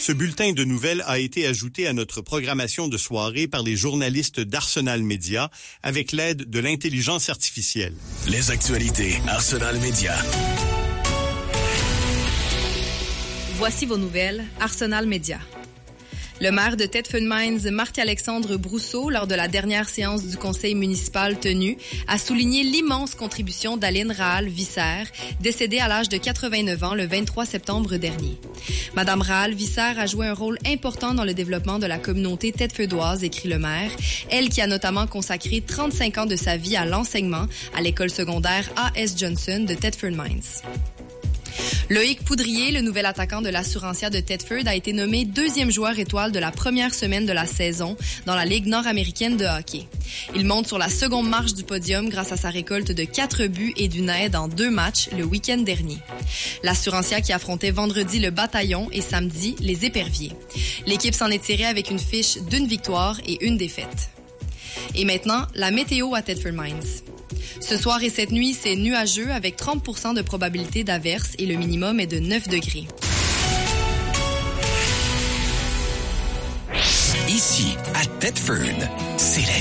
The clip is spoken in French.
Ce bulletin de nouvelles a été ajouté à notre programmation de soirée par les journalistes d'Arsenal Média avec l'aide de l'intelligence artificielle. Les actualités Arsenal Média. Voici vos nouvelles Arsenal Média. Le maire de Thetford Mines, Marc-Alexandre Brousseau, lors de la dernière séance du conseil municipal tenue, a souligné l'immense contribution d'Aline Rahal-Visser, décédée à l'âge de 89 ans le 23 septembre dernier. Madame Rahal-Visser a joué un rôle important dans le développement de la communauté thetfordoise, écrit le maire, elle qui a notamment consacré 35 ans de sa vie à l'enseignement à l'école secondaire A.S. Johnson de Thetford Mines. Loïc Poudrier, le nouvel attaquant de l'Assurantia de Thetford, a été nommé deuxième joueur étoile de la première semaine de la saison dans la Ligue nord-américaine de hockey. Il monte sur la seconde marche du podium grâce à sa récolte de 4 buts et d'une aide en 2 matchs le week-end dernier. L'Assurantia qui affrontait vendredi le Bataillon et samedi les Éperviers. L'équipe s'en est tirée avec une fiche d'1 victoire et 1 défaite. Et maintenant, la météo à Thetford Mines. Ce soir et cette nuit, c'est nuageux avec 30% de probabilité d'averse et le minimum est de 9 degrés. Ici, à Thetford, c'est la